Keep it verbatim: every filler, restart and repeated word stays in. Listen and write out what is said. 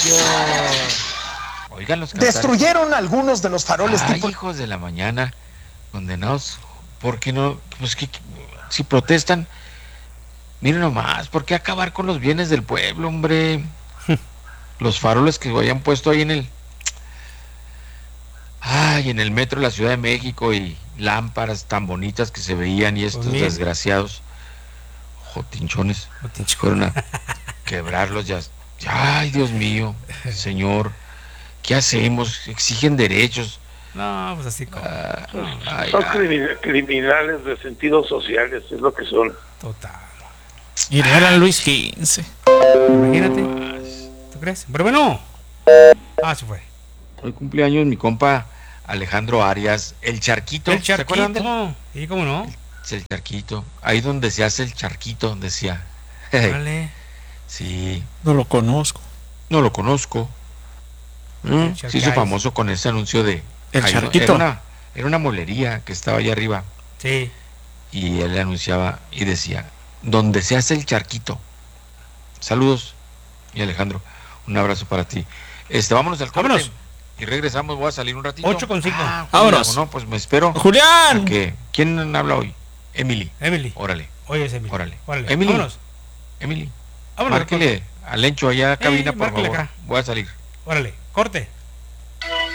Oigan los cantantes. Destruyeron algunos de los faroles. Ay, tipo... hijos de la mañana, condenados. ¿Por qué no? Pues que si protestan, miren nomás, ¿por qué acabar con los bienes del pueblo, hombre? Los faroles que habían puesto ahí en el... Ay, en el metro de la Ciudad de México y lámparas tan bonitas que se veían y estos Pues desgraciados jotinchones fueron a quebrarlos ya. Ay, Dios mío, señor, ¿qué hacemos? Exigen derechos. No, pues así como. Ah, ay, Son ay. crimin- criminales de sentidos sociales, es lo que son. Total. Y no eran Luis quince. Imagínate. ¿Tú crees? Pero bueno. Ah, se fue. Hoy cumpleaños mi compa Alejandro Arias, el charquito. El ¿Se acuerdan de él? charquito. ¿Y cómo no? El charquito. Ahí donde se hace el charquito, decía. Vale. Sí, No lo conozco. no lo conozco. ¿Mm? El Se hizo Charquais. famoso con ese anuncio de... El ahí no- charquito. Era una, era una molería que estaba allá arriba. Sí. Y él anunciaba y decía, donde se hace el charquito. Saludos. Y Alejandro, un abrazo para ti. Este, vámonos al corte. Vámonos. Y regresamos, voy a salir un ratito. Ocho con cinco. Ah, Vámonos. No, pues me espero. Julián. ¿A qué? ¿Quién habla hoy? Emily. Emily. Órale, Oye, es Emily. órale. Órale. Emily. Vámonos. Emily. Vámonos. Márquele al Lencho allá a cabina, por márquele favor. acá. Voy a salir. Órale. Corte.